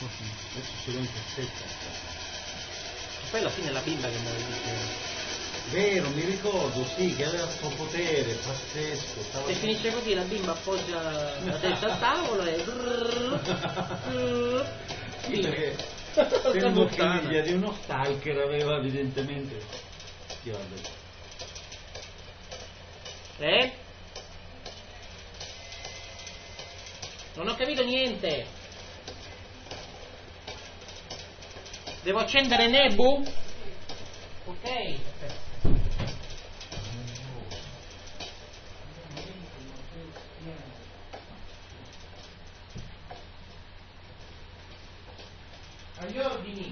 Adesso solo in cassetta. Poi alla fine è la bimba che me lo dice. Vero, mi ricordo, sì, che aveva questo potere pazzesco. Se finisce così la bimba appoggia la testa al tavolo e... Sì, perché essendo figlia di uno stalker aveva evidentemente... Io vabbè. Non ho capito niente. Devo accendere Nebu? Ok. Agli ordini.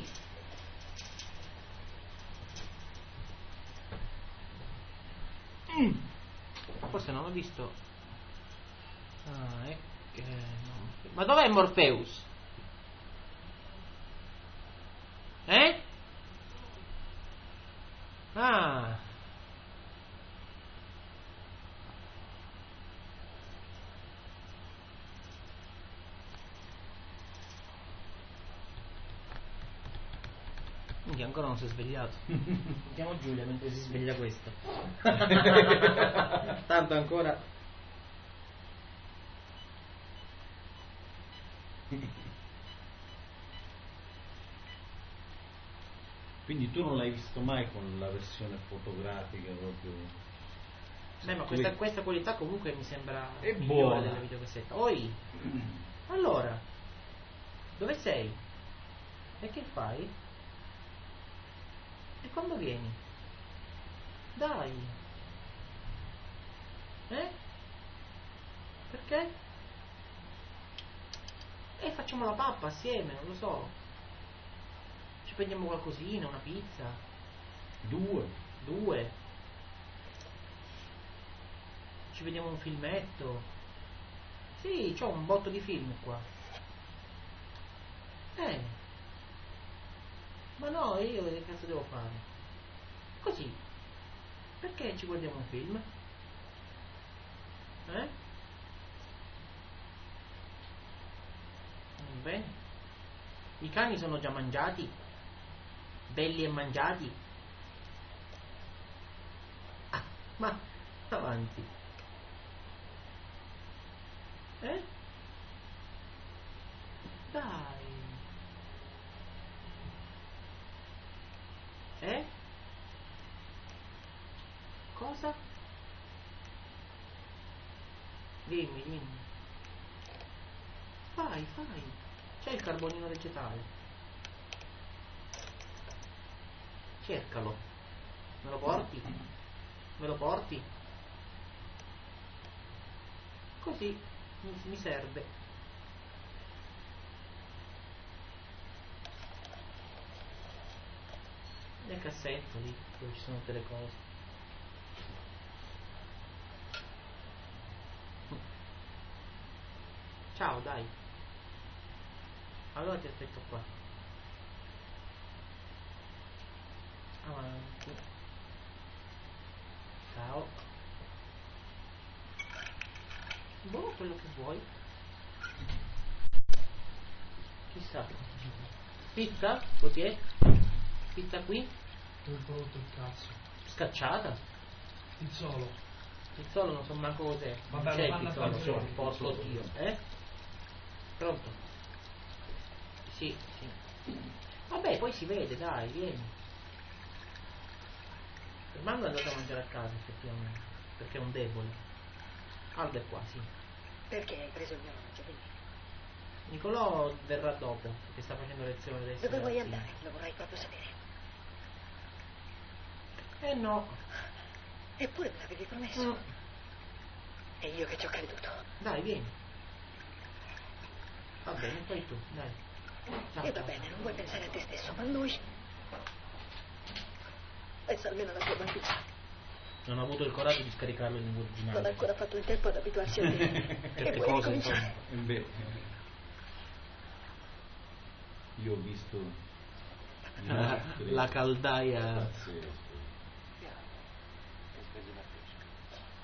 Forse non ho visto. No. Ma dov'è Morpheus? Ah. Quindi ancora non si è svegliato. Chiamo Giulia mentre si sveglia questo. Tanto ancora. Quindi tu non l'hai visto mai con la versione fotografica proprio? Beh, ma questa qualità comunque mi sembra è migliore buona della videocassetta. Oi! Allora, dove sei? E che fai? E quando vieni? Dai! Perché? E facciamo la pappa assieme, non lo so. Ci prendiamo qualcosina, una pizza. Due. Ci vediamo un filmetto. Sì, c'ho un botto di film qua. Ma no, io che cazzo devo fare? Così. Perché ci guardiamo un film? Bene. I cani sono già mangiati? Belli e mangiati? Ma avanti. Dai. Cosa? Dimmi. Fai. C'è il carbonino vegetale. Cercalo. Me lo porti? Così mi serve. Nel cassetto lì, dove ci sono tutte le cose. Ciao, dai. Allora ti aspetto qua. Avanti. Ciao. Boh, quello che vuoi. Chissà. Pizza? Così? Pizza qui? Dove prodotto il cazzo? Scacciata? Pizzolo non so manco cos'è. Vabbè, c'è lo il fanno pizzolo, a fare porco Dio. Pronto? Sì. Vabbè, poi si vede, dai, vieni. Armando è andato a mangiare a casa, effettivamente, perché è un debole. Aldo è qua, sì. Perché hai preso il mio orologio? Nicolò verrà dopo, perché sta facendo lezione adesso. Dove vuoi andare? Lo vorrei proprio sapere. No. Eppure me l'avevi promesso. E io che ci ho creduto. Dai, vieni. Va bene, poi tu, dai. E va bene, non vuoi pensare a te stesso, ma lui... Pensa almeno alla tua bambina. Non ho avuto il coraggio di scaricarlo in lingua originale. Non ha ancora fatto in tempo ad abituarsi a te. Certe cose, insomma. Io ho visto la caldaia. Pazzesco.